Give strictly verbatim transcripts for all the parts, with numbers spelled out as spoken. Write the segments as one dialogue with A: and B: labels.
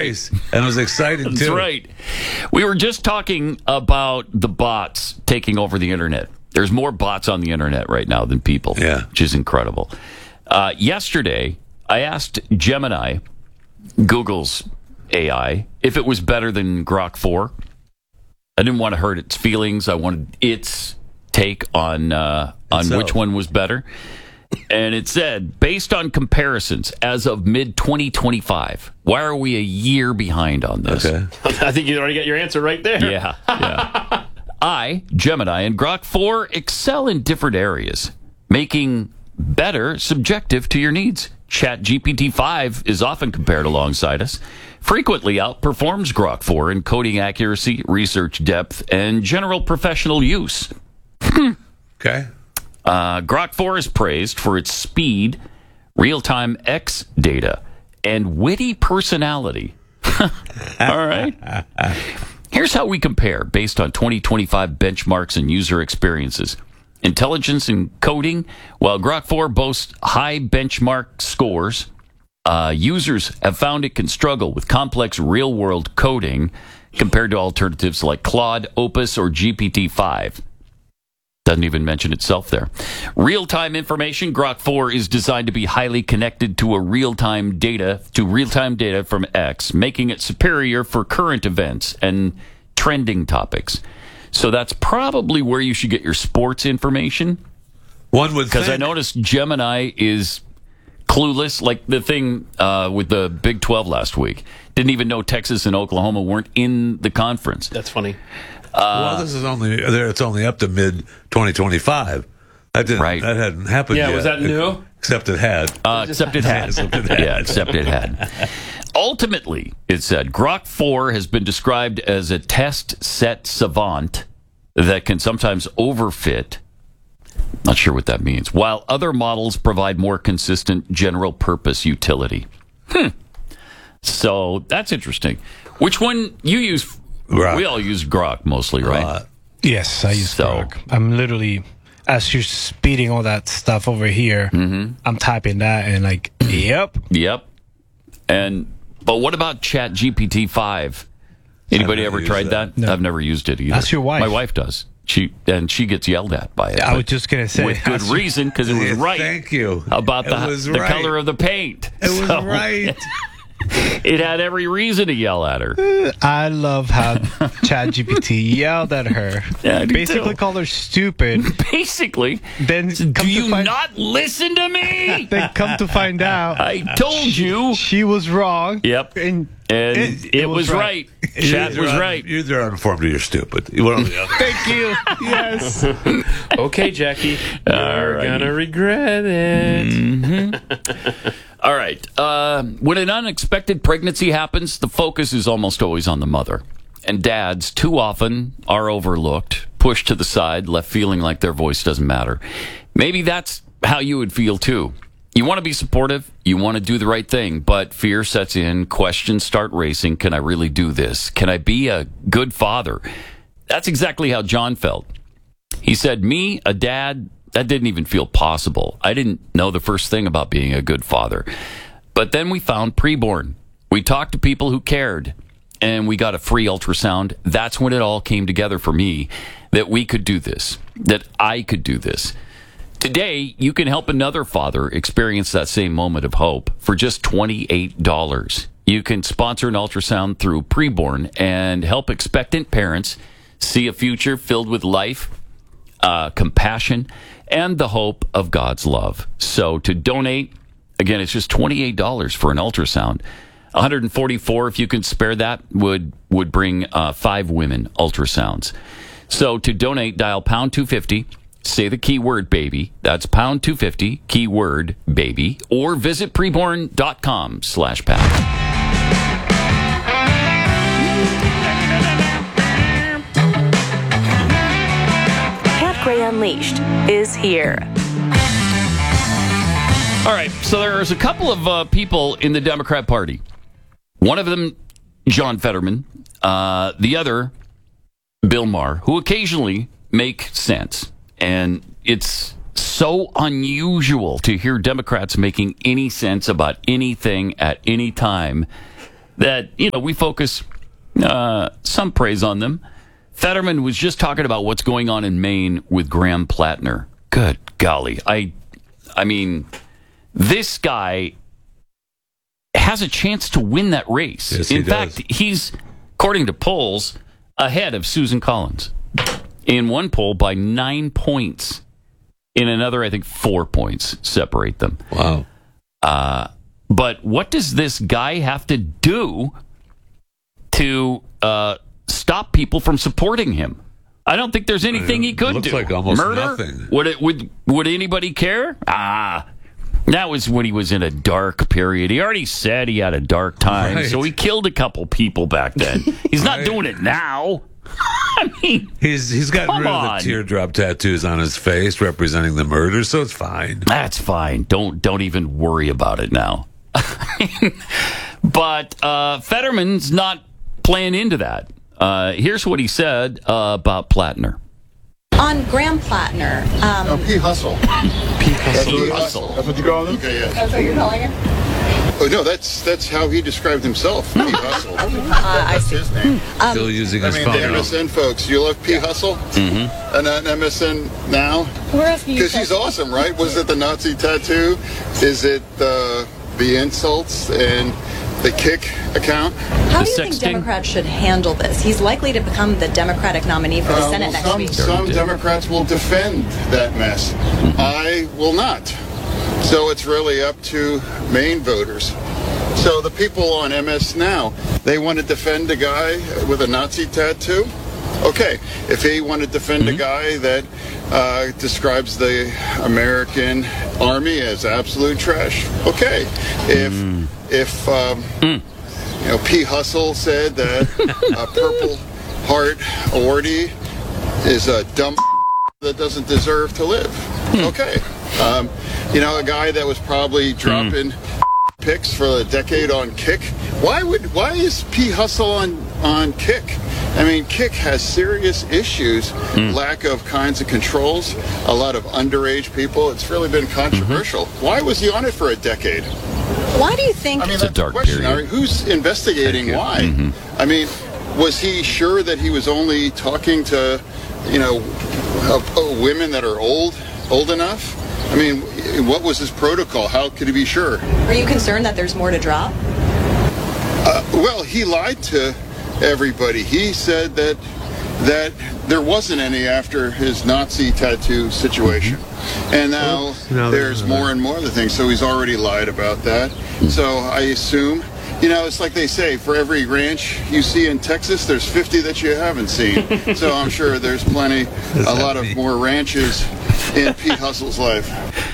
A: race, and it was exciting
B: That's
A: too.
B: That's right. We were just talking about the bots taking over the internet. There's more bots on the internet right now than people,
A: yeah.
B: which is incredible. Uh, yesterday, I asked Gemini, Google's A I, if it was better than Grok four. I didn't want to hurt its feelings. I wanted its take on uh, on
A: so.
B: which one was better. And it said, based on comparisons as of mid twenty twenty-five, why are we a year behind on this?
A: Okay.
C: I think you already got your answer right there.
B: Yeah, yeah. I, Gemini, and Grok four excel in different areas, making better subjective to your needs. ChatGPT five is often compared alongside us, frequently outperforms Grok four in coding accuracy, research depth, and general professional use.
A: Okay.
B: Uh, Grok four is praised for its speed, real-time X data, and witty personality. All right. Here's how we compare based on twenty twenty-five benchmarks and user experiences. Intelligence in coding, while Grok four boasts high benchmark scores, uh, users have found it can struggle with complex real-world coding compared to alternatives like Claude, Opus, or G P T five. Doesn't even mention itself there. Real-time information, Grok four is designed to be highly connected to a real-time data, to real-time data from X, making it superior for current events and trending topics. So that's probably where you should get your sports information.
A: One would
B: Because I noticed Gemini is clueless, like the thing uh, with the Big twelve last week. Didn't even know Texas and Oklahoma weren't in the conference.
C: That's funny.
A: Uh, well, this is only there. It's only up to mid twenty twenty-five. That didn't.
B: Right.
A: That hadn't happened
C: Yeah,
A: yet.
C: was that new?
A: Except it had.
B: Uh, except it had.
A: Except it had.
B: Yeah, except it had. Ultimately, it said, Grok four has been described as a test set savant that can sometimes overfit. Not sure what that means. While other models provide more consistent general purpose utility. Hmm. So that's interesting. Which one you use?
A: Grok.
B: We all use Grok mostly, right?
A: Uh,
D: Yes, I use
B: So-
D: Grok. I'm literally, as you're speeding all that stuff over here,
B: Mm-hmm.
D: I'm typing that and like, yep.
B: Yep. And but what about Chat G P T five? Anybody
A: I've
B: ever
A: never
B: tried
A: used
B: that?
A: that.
D: No.
B: I've never used it either.
D: Ask your wife.
B: My wife does. She and she gets yelled at by it.
D: I
B: but
D: was just going to say.
B: with good
D: ask your-
B: reason because it was
A: yeah,
B: right
A: Thank you.
B: about the
A: It was
B: the
A: right.
B: color of the paint.
A: It was
B: So,
A: right.
B: It had every reason to yell at her.
D: I love how ChatGPT yelled at her.
B: Yeah, I do
D: Basically
B: too.
D: called her stupid.
B: Basically,
D: Then come
B: do
D: to
B: you
D: find,
B: not listen to me?
D: Then come to find out,
B: I told you.
D: she was wrong.
B: Yep.
D: And,
B: And
D: it,
B: it, was, right.
A: You're
B: Chat
A: either
B: was
A: un-
B: right.
A: You're either uninformed or you're stupid. You one or the other.
D: Thank you. Yes.
C: Okay, Jackie. You're
B: righty.
C: gonna regret it.
B: All right. Uh, when an unexpected pregnancy happens, the focus is almost always on the mother. And dads, too often, are overlooked, pushed to the side, left feeling like their voice doesn't matter. Maybe that's how you would feel, too. You want to be supportive, you want to do the right thing, but fear sets in, questions start racing. Can I really do this? Can I be a good father? That's exactly how John felt. He said, me, a dad, that didn't even feel possible. I didn't know the first thing about being a good father. But then we found Preborn. We talked to people who cared, and we got a free ultrasound. That's when it all came together for me, that we could do this, that I could do this. Today, you can help another father experience that same moment of hope for just twenty-eight dollars. You can sponsor an ultrasound through Preborn and help expectant parents see a future filled with life, uh, compassion, and the hope of God's love. So to donate, again, it's just twenty-eight dollars for an ultrasound. one hundred forty-four dollars if you can spare that would would bring uh, five women ultrasounds. So to donate, dial pound two fifty. Say the keyword baby. That's pound two fifty, keyword baby, or visit preborn.com slash pound.
E: Pat Gray Unleashed is here.
B: All right, so there's a couple of uh, people in the Democrat Party. One of them, John Fetterman. Uh, the other, Bill Maher, who occasionally make sense. And it's so unusual to hear Democrats making any sense about anything at any time that, you know, we focus uh, some praise on them. Fetterman was just talking about what's going on in Maine with Graham Plattner. Good golly. I, I mean, this guy has a chance to win that race.
A: Yes,
B: in
A: he
B: fact,
A: does.
B: he's, according to polls, ahead of Susan Collins. In one poll by nine points. In another, I think four points separate them.
A: Wow.
B: Uh, but what does this guy have to do to uh, stop people from supporting him? I don't think there's anything he could
A: Looks
B: do.
A: like almost
B: Murder?
A: nothing.
B: Would it? Would Would anybody care? Ah, that was when he was in a dark period. He already said he had a dark time,
A: Right.
B: so he killed a couple people back then. He's not
A: Right.
B: doing it now. I mean,
A: He's he's gotten
B: Come
A: rid
B: on.
A: of the teardrop tattoos on his face representing the murder, so it's fine.
B: that's fine. Don't don't even worry about it now. But uh, Fetterman's not playing into that. Uh, here's what he said uh, about Plattner.
F: On Graham Plattner, um,
G: Oh, P. Hustle.
B: P.
G: Hustle. That's what you call him? Okay, yeah.
F: that's what you're calling him?
G: Oh, no, that's that's how he described himself. P. Hustle.
F: Uh, I
G: That's
F: see.
G: his name.
A: Still using
G: I
A: his
G: mean,
A: phone.
G: the M S N folks, you love P. Hustle? Mm-hmm. And on M S N now?
F: We're asking you.
G: Because he's awesome, right? Was it the Nazi tattoo? Is it the, the insults and the kick account?
F: How
B: The
F: do you think
B: sexting?
F: Democrats should handle this? He's likely to become the Democratic nominee for the
G: Uh,
F: Senate
G: well,
F: next
G: some,
F: week.
G: some
B: did.
G: Democrats will defend that mess. I will not. So it's really up to Maine voters. So the people on M S Now, they want to defend a guy with a Nazi tattoo? Okay, if he want to defend a guy that uh, describes the American army as absolute trash, okay. If if um, you know P. Hustle said that a Purple Heart awardee is a dumb that doesn't deserve to live, okay. Um, you know, a guy that was probably dropping picks for a decade on Kick. Why would why is P. Hustle on on Kick? I mean, Kick has serious issues, lack of kinds of controls, a lot of underage people. It's really been controversial. Why was he on it for a decade?
F: Why do you think?
G: I mean,
B: It's a
G: that's the
B: dark
G: question.
B: period.
G: I mean, who's investigating why? I mean, was he sure that he was only talking to, you know, uh, uh, women that are old, old enough? I mean, what was his protocol? How could he be sure?
F: Are you concerned that there's more to drop?
G: Uh, well, he lied to everybody. He said that that there wasn't any after his Nazi tattoo situation. And now
C: no,
G: there's
C: there's
G: more and more of the things. So he's already lied about that. So I assume, you know, it's like they say, for every ranch you see in Texas, there's fifty that you haven't seen. So I'm sure there's plenty, a lot of more ranches in Pete Hustle's life.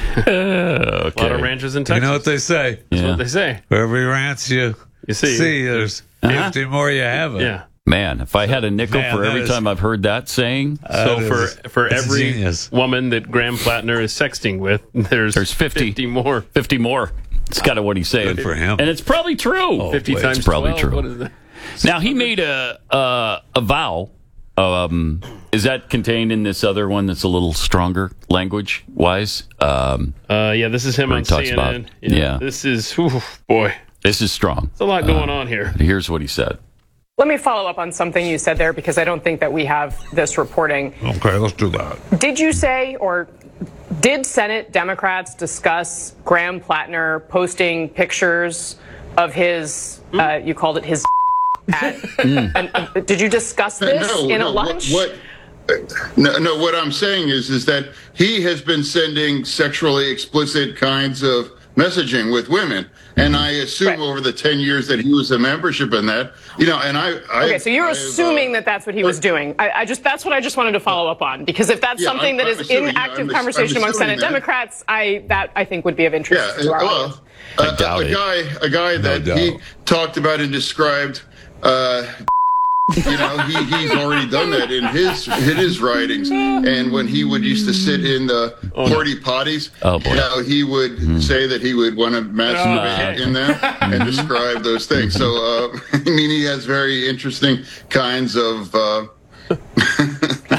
C: A lot of ranches in
A: You
C: Texas.
A: know what they say?
C: That's
B: Yeah.
C: what they say.
A: For every ranch you,
C: You see.
A: see, there's fifty more you haven't.
C: Yeah.
B: Man, if I had a nickel
A: Man,
B: for
A: that
B: every
A: is-
B: time I've heard that saying,
C: So
A: That
C: for
A: is-
C: for
A: that's
C: every
A: genius.
C: woman that Graham Plattner is sexting with, there's
B: there's fifty.
C: more.
B: fifty more. It's kind of what he's saying.
A: Good for him.
B: And it's probably true.
C: fifty
A: boy,
C: times
B: it's probably
C: twelve,
B: true.
C: What is that?
B: Now, he made a uh, a vow. Um, is that contained in this other one that's a little stronger language wise? Um,
C: Uh, yeah, this is him
B: Where
C: on
B: he talks
C: C N N.
B: about- yeah.
C: This is, whew, boy,
B: this is strong.
C: there's a lot going on here.
B: Here's what he said.
H: Let me follow up on something you said there because I don't think that we have this reporting.
A: Okay, let's do that.
H: Did you say or did Senate Democrats discuss Graham Plattner posting pictures of his, uh, you called it his at, and, uh, did you discuss this
G: no,
H: in
G: no,
H: a lunch?
G: What, what, no, no, what I'm saying is, is that he has been sending sexually explicit kinds of messaging with women. And I assume
H: Right.
G: over the ten years that he was a membership in that, you know, and I. I
H: Okay, so you're
G: I've,
H: assuming
G: uh,
H: that that's what he was doing. I, I just that's what I just wanted to follow up on because if that's
G: Yeah,
H: something
G: I'm-
H: that
G: I'm
H: is
G: assuming,
H: in
G: yeah,
H: active
G: I'm-
H: conversation
G: I'm
H: among
G: assuming
H: Senate
G: that.
H: Democrats, I that I think would be of interest
G: Yeah,
H: to our audience.
G: well, a,
B: doubt
G: a, a
B: it.
G: guy, a guy that he
A: doubt.
G: talked about and described. Uh, you know, he, he's already done that in his in his writings. And when he would used to sit in the porty potties,
B: Oh, boy.
G: you know, he would say that he would want to masturbate
B: Oh,
G: in them and describe those things. So, uh, I mean, he has very interesting kinds of. Uh,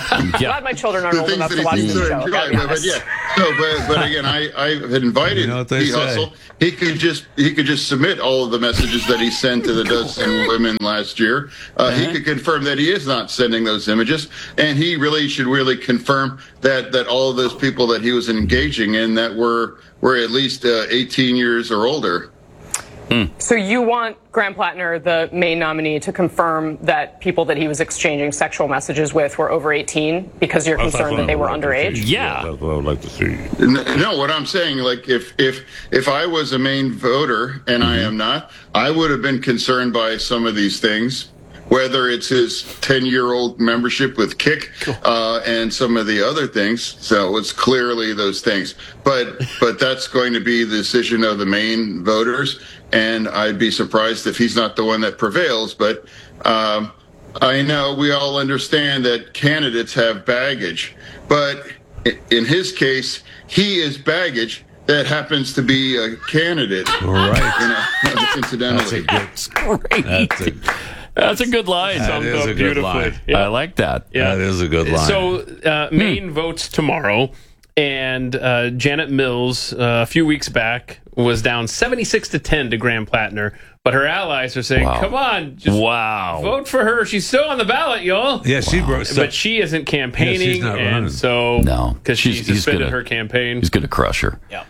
H: Glad my children aren't
G: the
H: old
G: things
H: enough
G: that
H: to watch
G: he's
H: this
G: concerned.
H: show.
G: Right,
H: Gotta be
G: but, but
H: honest.
G: yeah. So, but, but again, I, I had invited
A: You know what they
G: P.
A: say.
G: Hustle. He could just he could just submit all of the messages that he sent to the dozen women last year. Uh, He could confirm that he is not sending those images, and he really should really confirm that that all of those people that he was engaging in that were were at least uh, eighteen years or older.
H: So you want Graham Plattner, the Maine nominee, to confirm that people that he was exchanging sexual messages with were over eighteen because you're concerned that they were underage?
B: Yeah.
A: That's what I would like to see.
G: N- No, what I'm saying, like if if if I was a Maine voter and I am not, I would have been concerned by some of these things. Whether it's his ten-year-old membership with Kick uh, and some of the other things, so it's clearly those things. But but that's going to be the decision of the Maine voters, and I'd be surprised if he's not the one that prevails. But um, I know we all understand that candidates have baggage, but i- in his case, he is baggage that happens to be a candidate.
A: Right.
G: You know, incidentally.
A: That's a good.
B: Great.
A: That's a,
B: That's a good line.
A: that is a good line.
C: Yeah.
B: I like that.
C: Yeah.
A: That is a good line.
C: So uh, Maine votes tomorrow, and uh, Janet Mills uh, a few weeks back was down seventy-six to ten to Graham Plattner, but her allies are saying,
B: Wow.
C: "Come on, just
B: Wow.
C: vote for her. She's still on the ballot, y'all."
A: yeah, she broke. So,
C: But she isn't campaigning,
A: Yeah, she's not running.
C: and so
B: No.
C: because she
B: She's- he's
C: suspended
B: gonna-
C: her campaign.
B: He's going to crush her.
C: Yeah.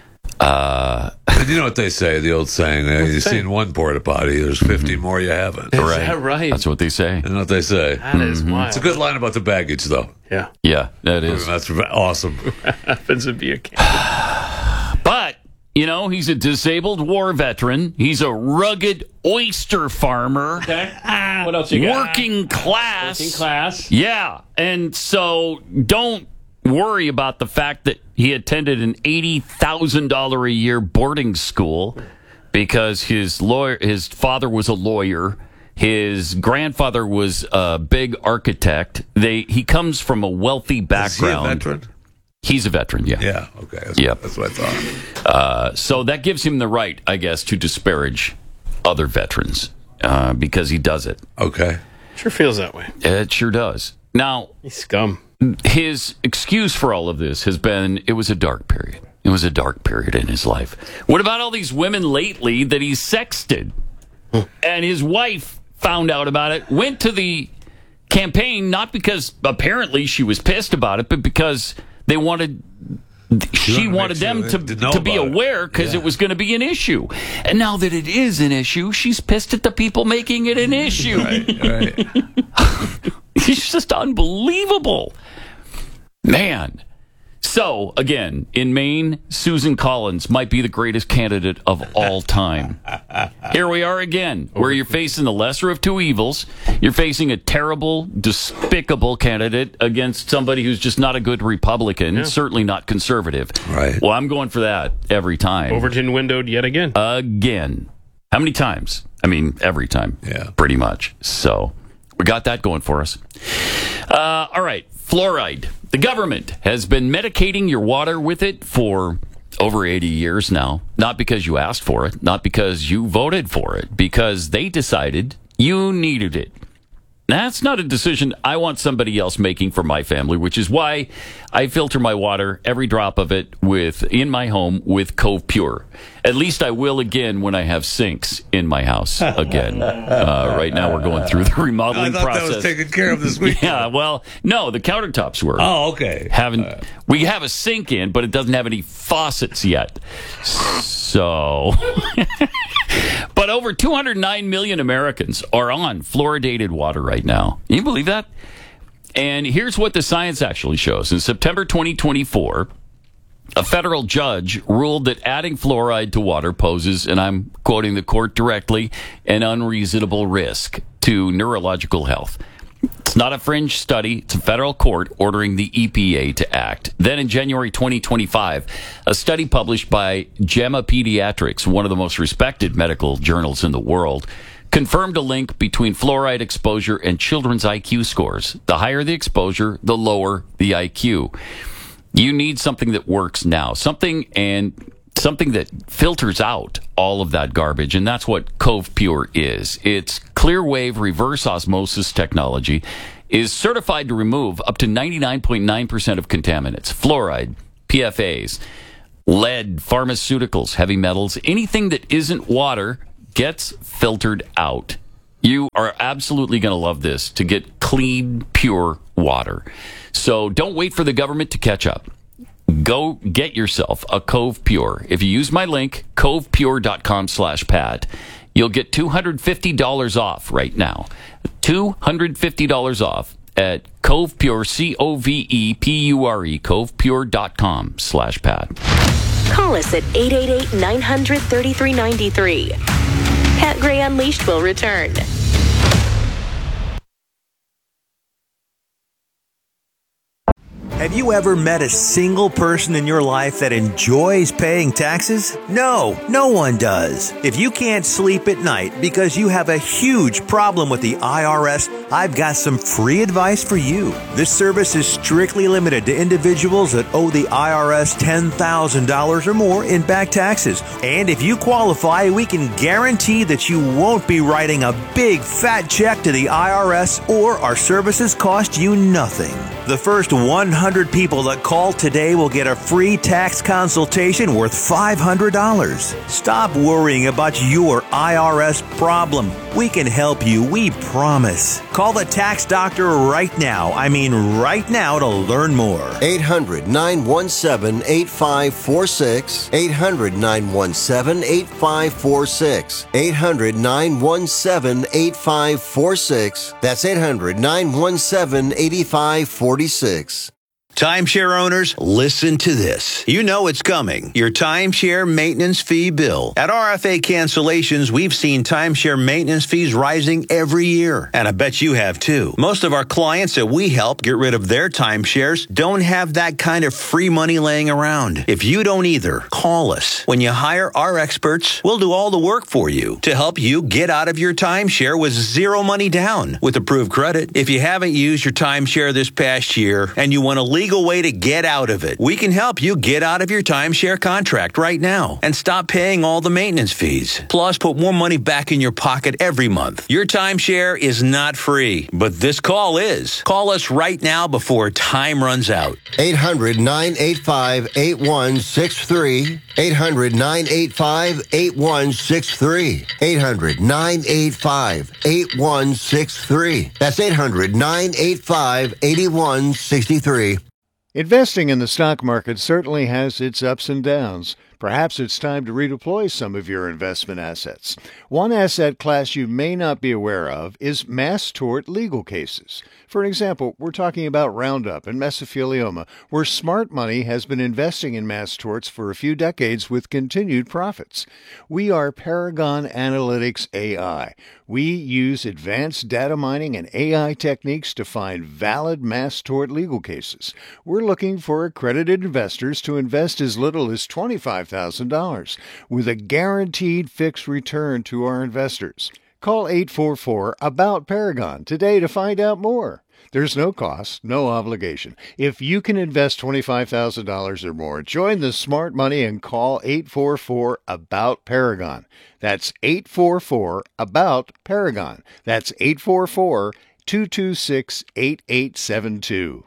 B: Uh,
A: you know what they say? The old saying: uh, "You've
C: saying?
A: seen one porta potty. There's fifty more you haven't."
C: Is
B: right.
C: that right?
B: That's what they say.
A: You know what they say?
C: That is wild.
A: It's a good line about the baggage, though.
C: Yeah,
B: Yeah, that is.
A: That's awesome.
C: happens to be a candidate.
B: But, you know, he's a disabled war veteran. He's a rugged oyster farmer.
C: Okay. What else you got?
B: Working class.
C: Working class.
B: Yeah. And so don't worry about the fact that he attended an eighty thousand dollars a year boarding school because his lawyer, his father was a lawyer. His grandfather was a big architect. They He comes from a wealthy
A: Is he a
B: background.
A: veteran?
B: He's a veteran, yeah.
A: Yeah. Okay. That's,
B: Yep.
A: that's what I thought.
B: Uh, so that gives him the right, I guess, to disparage other veterans uh, because he does it.
A: Okay.
C: Sure feels that way.
B: It sure does. Now,
C: He's scum.
B: his excuse for all of this has been it was a dark period. It was a dark period in his life. What about all these women lately that he's sexted? And his wife found out about it, went to the campaign, not because apparently she was pissed about it, but because they wanted she
A: wanted to
B: wanted
A: make
B: them
A: sure
B: to,
A: they know
B: to be
A: about it.
B: aware because
A: Yeah.
B: it was going to be an issue. And now that it is an issue, she's pissed at the people making it an issue.
A: Right.
B: He's just unbelievable. Man. So, again, in Maine, Susan Collins might be the greatest candidate of all time. Here we are again, where you're facing the lesser of two evils. You're facing a terrible, despicable candidate against somebody who's just not a good Republican, certainly not conservative.
A: Right.
B: Well, I'm going for that every time.
C: Overton windowed yet again.
B: Again. How many times? I mean, every time.
A: Yeah.
B: Pretty much. So, we got that going for us. Uh, all right. Fluoride. The government has been medicating your water with it for over eighty years now. Not because you asked for it, not because you voted for it, because they decided you needed it. That's not a decision I want somebody else making for my family, which is why I filter my water, every drop of it, with in my home with Cove Pure. At least I will again when I have sinks in my house again. Uh, right now we're going through the
A: I
B: remodeling
A: thought
B: process.
A: that was taken care of this week.
B: Yeah, well, no, the countertops were.
A: Oh, okay.
B: Haven't
A: Uh,
B: we have a sink in, but it doesn't have any faucets yet. So, but over two hundred nine million Americans are on fluoridated water right now. Can you believe that? And here's what the science actually shows. In September twenty twenty-four, a federal judge ruled that adding fluoride to water poses, and I'm quoting the court directly, an unreasonable risk to neurological health. It's not a fringe study. It's a federal court ordering the E P A to act. Then in January twenty twenty-five, a study published by JAMA Pediatrics, one of the most respected medical journals in the world, confirmed a link between fluoride exposure and children's I Q scores. The higher the exposure, the lower the I Q. You need something that works now, something and something that filters out all of that garbage, and that's what Cove Pure is. It's clear wave reverse osmosis technology. is certified to remove up to ninety-nine point nine percent of contaminants, fluoride, P F As, lead, pharmaceuticals, heavy metals, anything that isn't water gets filtered out. You are absolutely going to love this to get clean, pure water. So don't wait for the government to catch up. Go get yourself a Cove Pure. If you use my link, covepure.com slash Pat, you'll get two hundred fifty dollars off right now. two hundred fifty dollars off at Cove Pure, C O V E P U R E, covepure.com slash Pat.
E: Call us at eight eight eight, nine hundred, thirty-three ninety-three. Pat Gray Unleashed will return.
I: Have you ever met a single person in your life that enjoys paying taxes? No, no one does. If you can't sleep at night because you have a huge problem with the I R S, I've got some free advice for you. This service is strictly limited to individuals that owe the I R S ten thousand dollars or more in back taxes. And if you qualify, we can guarantee that you won't be writing a big fat check to the I R S, or our services cost you nothing. The first one hundred people that call today will get a free tax consultation worth five hundred dollars. Stop worrying about your I R S problem. We can help you, we promise. Call the tax doctor right now. I mean right now to learn more.
J: eight hundred, nine one seven, eight five four six. eight hundred, nine one seven, eight five four six. eight hundred, nine one seven, eight five four six. That's eight hundred, nine one seven, eight five four six.
I: Timeshare owners, listen to this. You know it's coming. Your timeshare maintenance fee bill. At R F A Cancellations, we've seen timeshare maintenance fees rising every year. And I bet you have too. Most of our clients that we help get rid of their timeshares don't have that kind of free money laying around. If you don't either, call us. When you hire our experts, we'll do all the work for you to help you get out of your timeshare with zero money down with approved credit. If you haven't used your timeshare this past year and you want to legal way to get out of it, we can help you get out of your timeshare contract right now and stop paying all the maintenance fees. Plus, put more money back in your pocket every month. Your timeshare is not free, but this call is. Call us right now before time runs out.
J: eight hundred, nine eight five, eight one six three. eight hundred, nine eight five, eight one six three. eight hundred, nine eight five, eight one six three. That's eight hundred, nine eight five, eight one six three.
K: Investing in the stock market certainly has its ups and downs. Perhaps it's time to redeploy some of your investment assets. One asset class you may not be aware of is mass tort legal cases. For example, we're talking about Roundup and mesothelioma, where smart money has been investing in mass torts for a few decades with continued profits. We are Paragon Analytics A I. We use advanced data mining and A I techniques to find valid mass tort legal cases. We're looking for accredited investors to invest as little as twenty-five thousand dollars with a guaranteed fixed return to our investors. Call eight four four, A B O U T, Paragon today to find out more. There's no cost, no obligation. If you can invest twenty-five thousand dollars or more, join the smart money and call eight four four, A B O U T, Paragon. That's eight four four, A B O U T, Paragon. That's eight four four, two two six, eight eight seven two.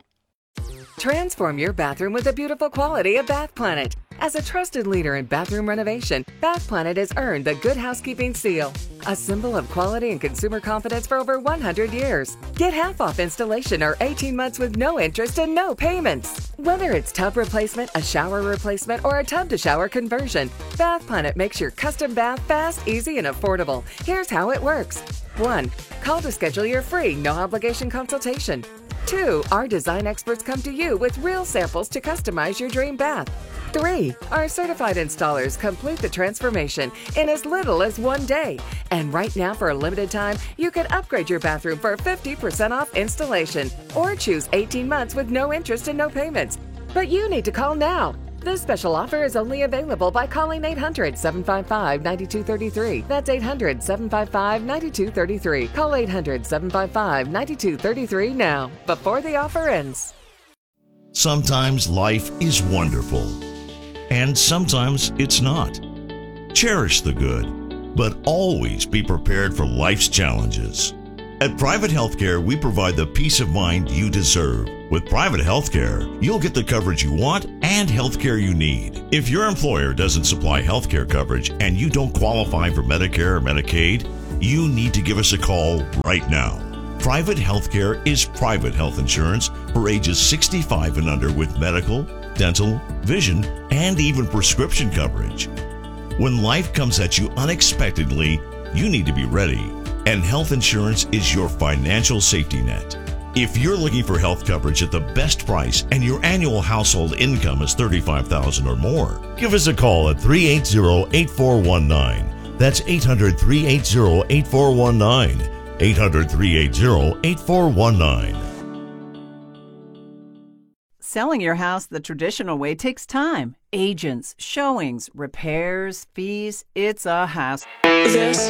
L: Transform your bathroom with the beautiful quality of Bath Planet. As a trusted leader in bathroom renovation, Bath Planet has earned the Good Housekeeping seal, a symbol of quality and consumer confidence for over one hundred years. Get half off installation or eighteen months with no interest and no payments. Whether it's tub replacement, a shower replacement, or a tub-to-shower conversion, Bath Planet makes your custom bath fast, easy, and affordable. Here's how it works. one. Call to schedule your free, no-obligation consultation. two. Our design experts come to you with real samples to customize your dream bath. three. Our certified installers complete the transformation in as little as one day. And right now, for a limited time, you can upgrade your bathroom for fifty percent off installation or choose eighteen months with no interest and no payments. But you need to call now. This special offer is only available by calling eight hundred, seven five five, nine two three three. That's eight hundred, seven five five, nine two three three. Call eight hundred, seven five five, nine two three three now, before the offer ends.
M: Sometimes life is wonderful, and sometimes it's not. Cherish the good, but always be prepared for life's challenges. At Private Healthcare, we provide the peace of mind you deserve. With Private Healthcare, you'll get the coverage you want and healthcare you need. If your employer doesn't supply healthcare coverage and you don't qualify for Medicare or Medicaid, you need to give us a call right now. Private Healthcare is private health insurance for ages sixty-five and under with medical, dental, vision, and even prescription coverage. When life comes at you unexpectedly, you need to be ready, and health insurance is your financial safety net. If you're looking for health coverage at the best price and your annual household income is thirty-five thousand dollars or more, give us a call at three eight zero, eight four one nine. That's eight hundred, three eight zero, eight four one nine. eight hundred, three eight zero, eight four one nine.
N: Selling your house the traditional way takes time. Agents, showings, repairs, fees. It's a hassle.
O: This